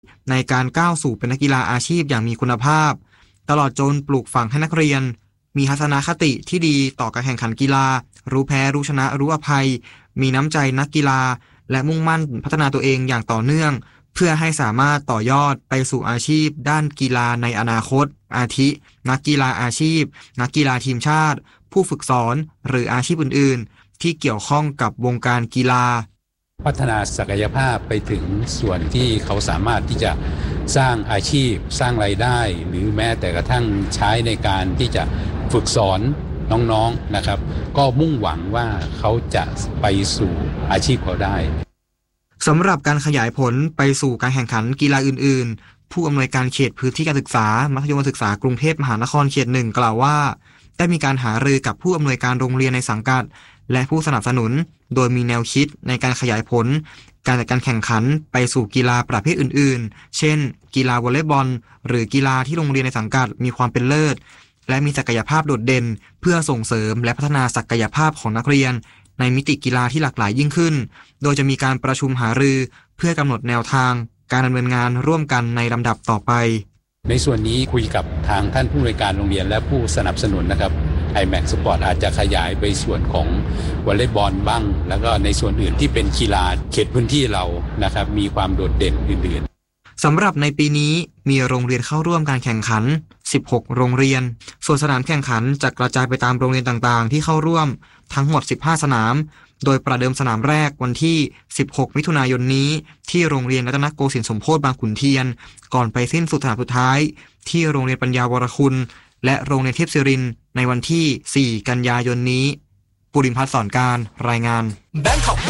ในการก้าวสู่เป็นนักกีฬาอาชีพอย่างมีคุณภาพตลอดจนปลูกฝังให้นักเรียนมีทัศนคติที่ดีต่อการแข่งขันกีฬารู้แพ้รู้ชนะรู้อภัยมีน้ำใจนักกีฬาและมุ่งมั่นพัฒนาตัวเองอย่างต่อเนื่องเพื่อให้สามารถต่อยอดไปสู่อาชีพด้านกีฬาในอนาคตอาทินักกีฬาอาชีพนักกีฬาทีมชาติผู้ฝึกสอนหรืออาชีพอื่นๆที่เกี่ยวข้องกับวงการกีฬาพัฒนาศักยภาพไปถึงส่วนที่เขาสามารถที่จะสร้างอาชีพสร้างรายได้หรือแม้แต่กระทั่งใช้ในการที่จะฝึกสอนน้องๆนะครับก็มุ่งหวังว่าเขาจะไปสู่อาชีพเขาได้สำหรับการขยายผลไปสู่การแข่งขันกีฬาอื่นๆผู้อำนวยการเขตพื้นที่การศึกษามัธยมศึกษากรุงเทพมหานครเขต 1กล่าวว่าได้มีการหารือกับผู้อำนวยการโรงเรียนในสังกัดและผู้สนับสนุนโดยมีแนวคิดในการขยายผลการจัดการแข่งขันไปสู่กีฬาประเภทอื่นๆเช่นกีฬาวอลเลย์บอลหรือกีฬาที่โรงเรียนในสังกัดมีความเป็นเลิศและมีศักยภาพโดดเด่นเพื่อส่งเสริมและพัฒนาศักยภาพของนักเรียนในมิติกีฬาที่หลากหลายยิ่งขึ้นโดยจะมีการประชุมหารือเพื่อกำหนดแนวทางการดำเนินงานร่วมกันในลำดับต่อไปในส่วนนี้คุยกับทางท่านผู้อำนวยการโรงเรียนและผู้สนับสนุนนะครับiMax Sport อาจจะขยายไปส่วนของวอลเลย์บอลบ้างแล้วก็ในส่วนอื่นที่เป็นกีฬาเขตพื้นที่เรานะครับมีความโดดเด่นอื่นๆสำหรับในปีนี้มีโรงเรียนเข้าร่วมการแข่งขัน16โรงเรียนส่วนสนามแข่งขันจะกระจายไปตามโรงเรียนต่างๆที่เข้าร่วมทั้งหมด15สนามโดยประเดิมสนามแรกวันที่16มิถุนายนนี้ที่โรงเรียนรัตนโกสินทร์สมโพธิบางขุนเทียนก่อนไปสิ้นสุดสนามสุดท้ายที่โรงเรียนปัญญาวรคุณและโรงเรียนเทพศิรินทร์ในวันที่4กันยายนนี้ปุริมพัฒน์สอนการรายงาน